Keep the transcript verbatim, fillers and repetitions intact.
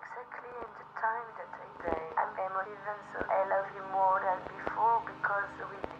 exactly in the time that I say I'm emotive and so I love you more than before because we